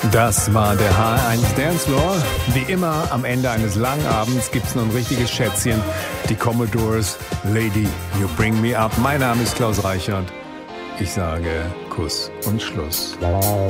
Das war der HR1 Dance Floor. Wie immer, am Ende eines langen Abends gibt's noch ein richtiges Schätzchen. Die Commodores, Lady, You Bring Me Up. Mein Name ist Klaus Reichert. Ich sage Kuss und Schluss.